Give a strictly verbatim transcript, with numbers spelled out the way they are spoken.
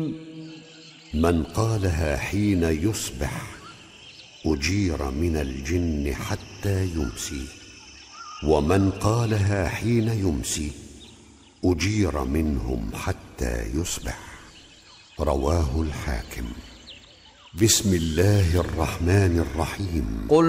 من قالها حين يصبح أجير من الجن حتى يمسي، ومن قالها حين يمسي أجير منهم حتى يصبح. رواه الحاكم. بسم الله الرحمن الرحيم. قل